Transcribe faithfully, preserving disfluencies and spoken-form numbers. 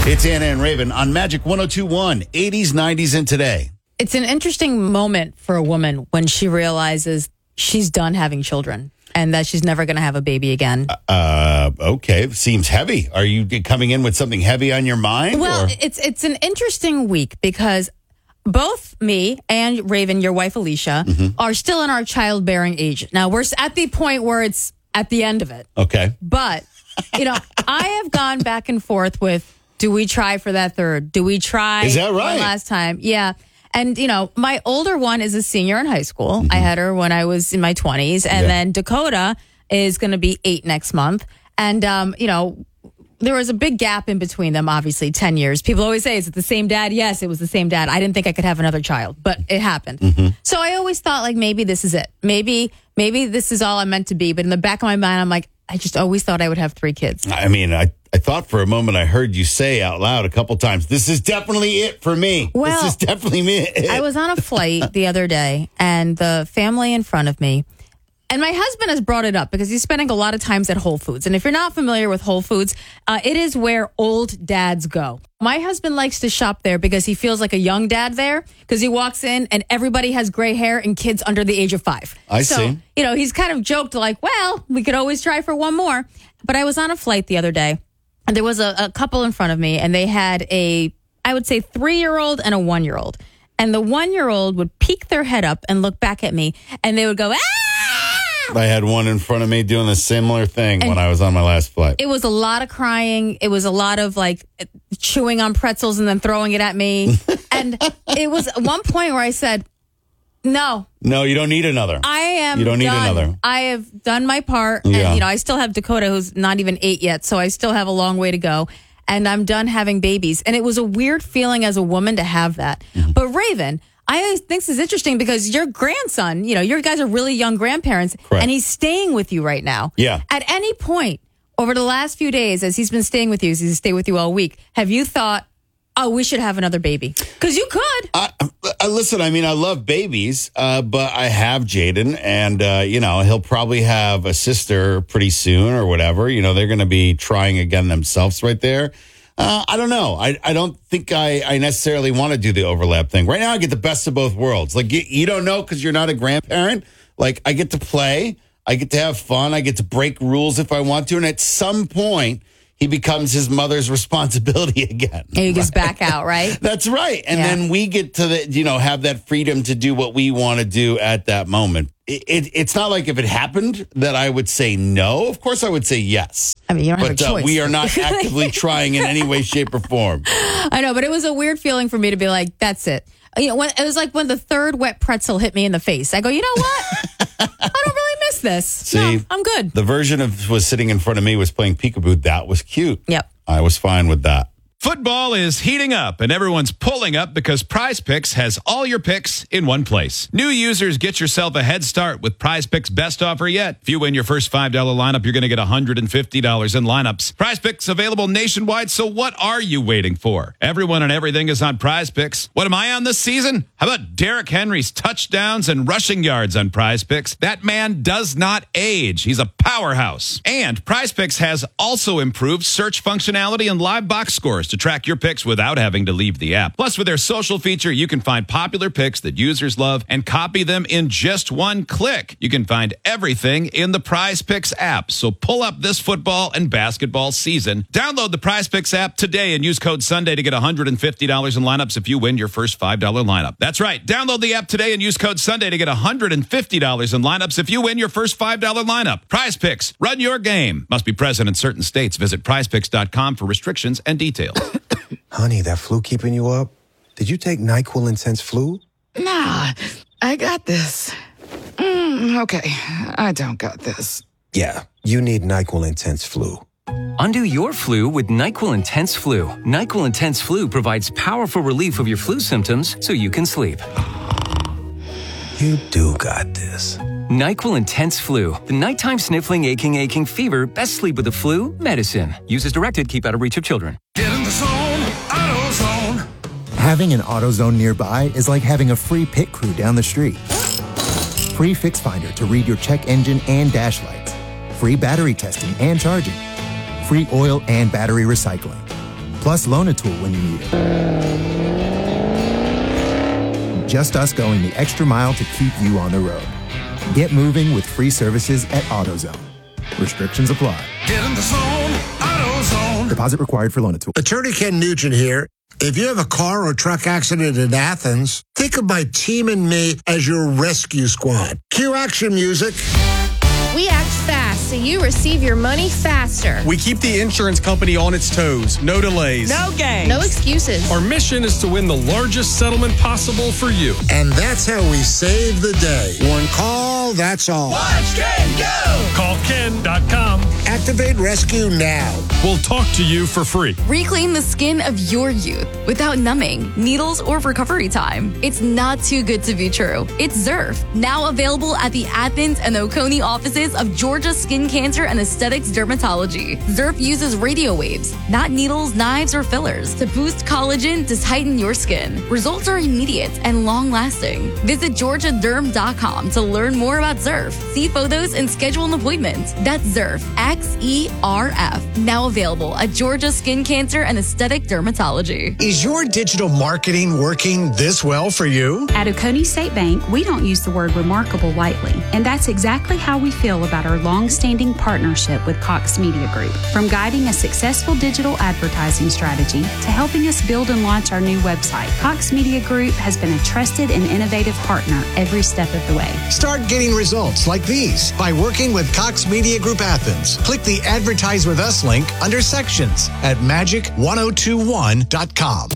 It's Anna and Raven on Magic one oh two point one, eighties, nineties, and today. It's an interesting moment for a woman when she realizes she's done having children and that she's never going to have a baby again. Uh, okay. Seems heavy. Are you coming in with something heavy on your mind? Well, or? it's it's an interesting week because both me and Raven, your wife Alicia, mm-hmm. are still in our childbearing age. Now, we're at the point where it's at the end of it. Okay. But, you know, I have gone back and forth with, do we try for that third? Do we try Is that right? one last time? Yeah. And, you know, my older one is a senior in high school. Mm-hmm. I had her when I was in my twenties. And yeah. then Dakota is going to be eight next month. And, um, you know, there was a big gap in between them, obviously, ten years. People always say, is it the same dad? Yes, it was the same dad. I didn't think I could have another child, but it happened. Mm-hmm. So I always thought, like, maybe this is it. Maybe, maybe this is all I'm meant to be. But in the back of my mind, I'm like, I just always thought I would have three kids. I mean, I, I thought for a moment I heard you say out loud a couple times, this is definitely it for me. Well, this is definitely me. It. I was on a flight the other day, and the family in front of me, and my husband has brought it up because he's spending a lot of times at Whole Foods. And if you're not familiar with Whole Foods, uh, it is where old dads go. My husband likes to shop there because he feels like a young dad there because he walks in and everybody has gray hair and kids under the age of five. I so, see. You know, he's kind of joked like, well, we could always try for one more. But I was on a flight the other day, and there was a, a couple in front of me, and they had a, I would say, three-year-old and a one-year-old. And the one-year-old would peek their head up and look back at me, and they would go, ah! I had one in front of me doing a similar thing and when I was on my last flight. It was a lot of crying. It was a lot of like chewing on pretzels and then throwing it at me. And it was one point where I said, no. No, you don't need another. I am You don't need done. another. I have done my part. Yeah. And, you know, I still have Dakota, who's not even eight yet. So I still have a long way to go. And I'm done having babies. And it was a weird feeling as a woman to have that. Mm-hmm. But Raven, I think this is interesting because your grandson, you know, your guys are really young grandparents, Correct. And he's staying with you right now. Yeah. At any point over the last few days, as he's been staying with you, as he's stayed with you all week, have you thought, oh, we should have another baby? Because you could. Uh, uh, listen, I mean, I love babies, uh, but I have Jaden, and, uh, you know, he'll probably have a sister pretty soon or whatever. You know, they're going to be trying again themselves right there. Uh, I don't know. I, I don't think I, I necessarily want to do the overlap thing. Right now, I get the best of both worlds. Like, you, you don't know because you're not a grandparent. Like, I get to play. I get to have fun. I get to break rules if I want to. And at some point, he becomes his mother's responsibility again. And he gets right? back out, right? That's right. And yeah. then we get to, the, you know, have that freedom to do what we want to do at that moment. It, it, it's not like if it happened that I would say no. Of course, I would say yes. I mean, you don't but, have a choice. Uh, we are not actively trying in any way, shape, or form. I know, but it was a weird feeling for me to be like, that's it. You know, when, it was like when the third wet pretzel hit me in the face. I go, you know what? I don't really miss this. See, no, I'm good. The version of was sitting in front of me was playing peekaboo. That was cute. Yep. I was fine with that. Football is heating up, and everyone's pulling up because Prize Picks has all your picks in one place. New users, get yourself a head start with Prize Picks' best offer yet. If you win your first five dollars lineup, you're going to get one hundred fifty dollars in lineups. Prize Picks available nationwide, so what are you waiting for? Everyone and everything is on Prize Picks. What am I on this season? How about Derrick Henry's touchdowns and rushing yards on Prize Picks? That man does not age. He's a powerhouse. And Prize Picks has also improved search functionality and live box scores to track your picks without having to leave the app. Plus, with their social feature, you can find popular picks that users love and copy them in just one click. You can find everything in the Prize Picks app. So pull up this football and basketball season. Download the Prize Picks app today and use code Sunday to get one hundred fifty dollars in lineups if you win your first five dollars lineup. That's right. Download the app today and use code Sunday to get one hundred fifty dollars in lineups if you win your first five dollars lineup. Prize Picks. Run your game. Must be present in certain states. Visit prize picks dot com for restrictions and details. Honey, that flu keeping you up? Did you take NyQuil Intense Flu? Nah, I got this. Mm, okay, I don't got this. Yeah, you need NyQuil Intense Flu. Undo your flu with NyQuil Intense Flu. NyQuil Intense Flu provides powerful relief of your flu symptoms so you can sleep. You do got this. NyQuil Intense Flu. The nighttime sniffling, aching, aching fever. Best sleep with the flu. Medicine. Use as directed. Keep out of reach of children. Get in the zone. AutoZone. Having an AutoZone nearby is like having a free pit crew down the street. Free Fix Finder to read your check engine and dash lights. Free battery testing and charging. Free oil and battery recycling. plus loan a tool when you need it. Just us going the extra mile to keep you on the road. Get moving with free services at AutoZone. Restrictions apply. Get in the zone, AutoZone. Deposit required for loan a tool. Attorney Ken Nugent here. If you have a car or truck accident in Athens, think of my team and me as your rescue squad. Cue action music. We act fast so you receive your money faster. We keep the insurance company on its toes. No delays. No games. No excuses. Our mission is to win the largest settlement possible for you. And that's how we save the day. One call, that's all. Watch Ken go! Call Ken dot com. Activate rescue now. We'll talk to you for free. Reclaim the skin of your youth without numbing, needles, or recovery time. It's not too good to be true. It's Zerf, now available at the Athens and Oconee offices of Georgia Skin Cancer and Aesthetics Dermatology. Zerf uses radio waves, not needles, knives, or fillers, to boost collagen to tighten your skin. Results are immediate and long-lasting. Visit georgia derm dot com to learn more about Zerf. See photos and schedule an appointment. That's Zerf, X E R F, now available at Georgia Skin Cancer and Aesthetic Dermatology. Is your digital marketing working this well for you? At Oconee State Bank, we don't use the word remarkable lightly, and that's exactly how we feel about our long-standing partnership with Cox Media Group. From guiding a successful digital advertising strategy to helping us build and launch our new website, Cox Media Group has been a trusted and innovative partner every step of the way. Start getting results like these by working with Cox Media Group Athens. Click the Advertise With Us link under Sections at magic ten twenty-one dot com.